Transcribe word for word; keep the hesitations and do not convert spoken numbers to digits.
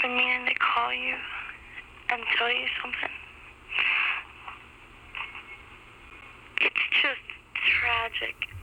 been needing to call you and tell you something. It's just tragic.